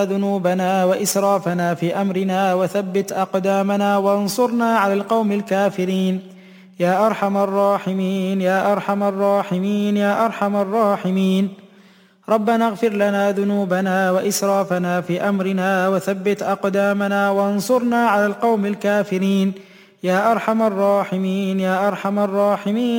ذنوبنا وإسرافنا في أمرنا وثبت أقدامنا وانصرنا على القوم الكافرين يا أرحم الراحمين يا أرحم الراحمين يا أرحم الراحمين. ربنا اغفر لنا ذنوبنا وإسرافنا في أمرنا وثبت أقدامنا وانصرنا على القوم الكافرين يا أرحم الراحمين يا أرحم الراحمين.